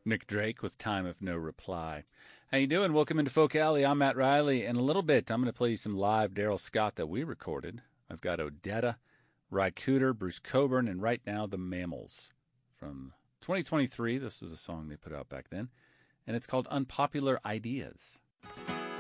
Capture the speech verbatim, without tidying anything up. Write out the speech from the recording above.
Nick Drake with Time of No Reply. How you doing? Welcome into Folk Alley. I'm Matt Riley. In a little bit, I'm going to play you some live Daryl Scott that we recorded. I've got Odetta, Ry Cooder, Bruce Cockburn, and right now the Mammals from twenty twenty-three. This is a song they put out back then, and it's called Unpopular Ideas.